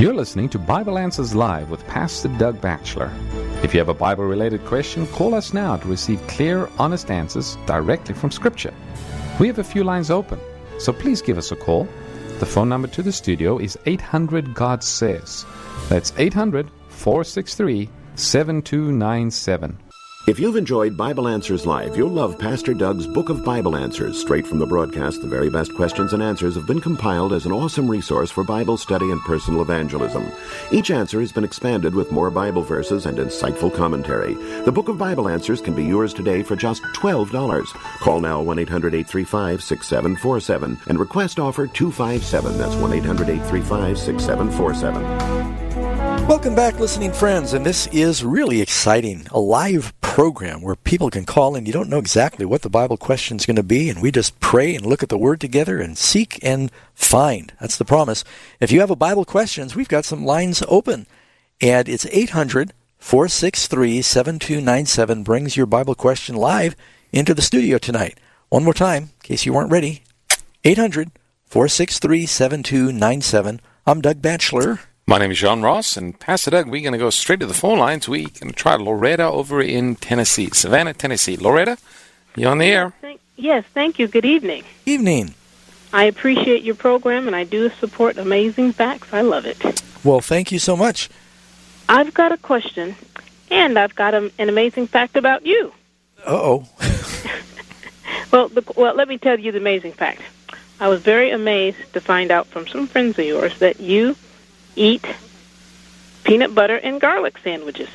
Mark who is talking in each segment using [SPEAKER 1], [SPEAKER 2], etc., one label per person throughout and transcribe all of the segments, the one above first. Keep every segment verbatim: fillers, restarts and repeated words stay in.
[SPEAKER 1] You're listening to Bible Answers Live with Pastor Doug Batchelor. If you have a Bible-related question, call us now to receive clear, honest answers directly from Scripture. We have a few lines open, so please give us a call. The phone number to the studio is eight hundred God says. That's eight hundred, four six three, seven two nine seven.
[SPEAKER 2] If you've enjoyed Bible Answers Live, you'll love Pastor Doug's Book of Bible Answers. Straight from the broadcast, the very best questions and answers have been compiled as an awesome resource for Bible study and personal evangelism. Each answer has been expanded with more Bible verses and insightful commentary. The Book of Bible Answers can be yours today for just twelve dollars. Call now one eight hundred, eight three five, six seven four seven and request offer two five seven. That's one eight hundred, eight three five, six seven four seven.
[SPEAKER 3] Welcome back, listening friends, and this is really exciting, a live program where people can call in. You don't know exactly what the Bible question is going to be, and we just pray and look at the Word together and seek and find. That's the promise. If you have a Bible questions, we've got some lines open, and it's eight hundred, four six three, seven two nine seven brings your Bible question live into the studio tonight. One more time, in case you weren't ready, eight hundred, four six three, seven two nine seven. I'm Doug Batchelor.
[SPEAKER 4] My name is John Ross, and Pastor Doug, we're going to go straight to the phone lines. We're going to try Loretta over in Tennessee, Savannah, Tennessee. Loretta, you on the air?
[SPEAKER 5] Thank, yes, thank you. Good evening.
[SPEAKER 3] Evening.
[SPEAKER 5] I appreciate your program, and I do support Amazing Facts. I love it.
[SPEAKER 3] Well, thank you so much.
[SPEAKER 5] I've got a question, and I've got a, an amazing fact about you.
[SPEAKER 3] Uh-oh.
[SPEAKER 5] well, the, well, let me tell you the amazing fact. I was very amazed to find out from some friends of yours that you eat peanut butter and garlic sandwiches.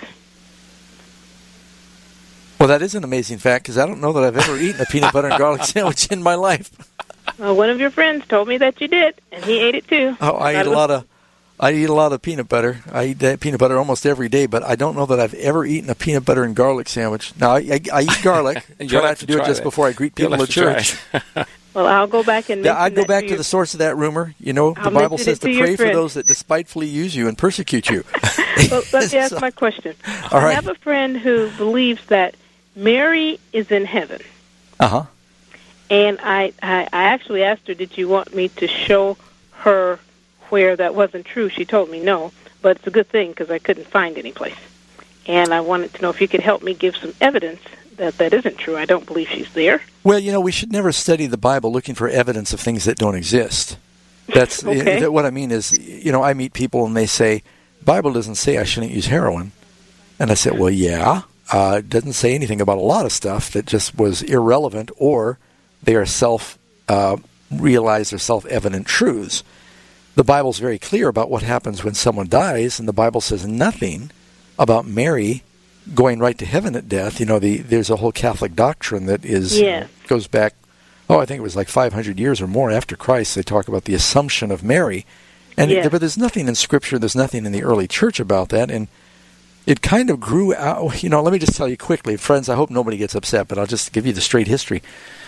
[SPEAKER 3] Well, that is an amazing fact, because I don't know that I've ever eaten a peanut butter and garlic sandwich in my life.
[SPEAKER 5] Well, one of your friends told me that you did, and he ate it too.
[SPEAKER 3] Oh, I, I eat a lot of, I eat a lot of peanut butter. I eat that peanut butter almost every day, but I don't know that I've ever eaten a peanut butter and garlic sandwich. Now, I, I, I eat garlic. Try not to, to do it just that. before I greet people at church.
[SPEAKER 5] Well, I'll go back and
[SPEAKER 3] yeah, I'd go back
[SPEAKER 5] to,
[SPEAKER 3] to the source of that rumor. You know,
[SPEAKER 5] I'll
[SPEAKER 3] the Bible says
[SPEAKER 5] to,
[SPEAKER 3] to pray for those that despitefully use you and persecute you.
[SPEAKER 5] Well, let me ask so, my question.
[SPEAKER 3] All right.
[SPEAKER 5] I have a friend who believes that Mary is in heaven.
[SPEAKER 3] Uh-huh.
[SPEAKER 5] And I, I, I actually asked her, did you want me to show her where that wasn't true? She told me no, but it's a good thing because I couldn't find any place. And I wanted to know if you could help me give some evidence that that isn't true. I don't believe she's there.
[SPEAKER 3] Well, you know, we should never study the Bible looking for evidence of things that don't exist. That's
[SPEAKER 5] okay.
[SPEAKER 3] What I mean is, you know, I meet people and they say, the Bible doesn't say I shouldn't use heroin. And I said, well, yeah, uh, it doesn't say anything about a lot of stuff that just was irrelevant or they are self-realized uh, or self-evident truths. The Bible's very clear about what happens when someone dies, and the Bible says nothing about Mary going right to heaven at death. You know, the there's a whole Catholic doctrine that is
[SPEAKER 5] yes.
[SPEAKER 3] goes back, oh, I think it was like five hundred years or more after Christ. They talk about the Assumption of Mary. And
[SPEAKER 5] yes.
[SPEAKER 3] it, but there's nothing in Scripture, there's nothing in the early church about that. And it kind of grew out. You know, let me just tell you quickly, friends, I hope nobody gets upset, but I'll just give you the straight history.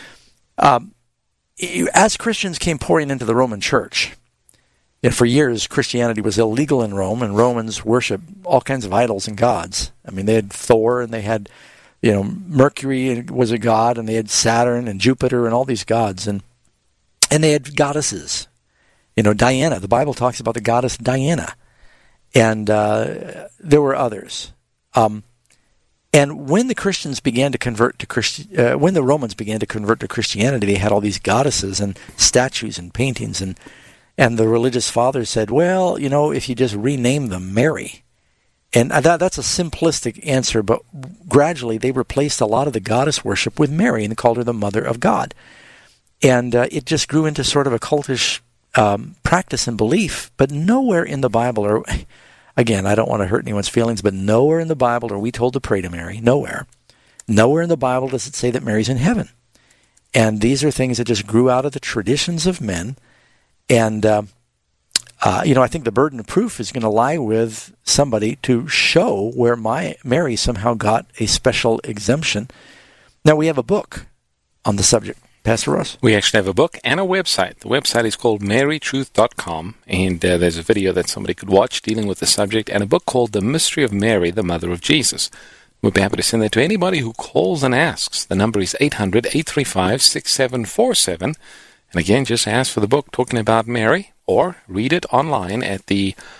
[SPEAKER 3] Um, as Christians came pouring into the Roman church, and for years, Christianity was illegal in Rome, and Romans worshiped all kinds of idols and gods. I mean, they had Thor, and they had, you know, Mercury was a god, and they had Saturn and Jupiter and all these gods, and and they had goddesses. You know, Diana. The Bible talks about the goddess Diana, and uh, there were others. Um, and when the Christians began to convert to Christi- uh, when the Romans began to convert to Christianity, they had all these goddesses and statues and paintings and. And the religious fathers said, well, you know, if you just rename them Mary. And that, that's a simplistic answer, but gradually they replaced a lot of the goddess worship with Mary and called her the Mother of God. And uh, it just grew into sort of a cultish um, practice and belief, but nowhere in the Bible, or again, I don't want to hurt anyone's feelings, but nowhere in the Bible are we told to pray to Mary. Nowhere. Nowhere in the Bible does it say that Mary's in heaven. And these are things that just grew out of the traditions of men. And, uh, uh, you know, I think the burden of proof is going to lie with somebody to show where my Mary somehow got a special exemption. Now, we have a book on the subject. Pastor Ross?
[SPEAKER 4] We actually have a book and a website. The website is called mary truth dot com, and uh, there's a video that somebody could watch dealing with the subject, and a book called The Mystery of Mary, the Mother of Jesus. We'll be happy to send that to anybody who calls and asks. The number is eight hundred, eight three five, six seven four seven. And again, just ask for the book talking about Mary, or read it online at the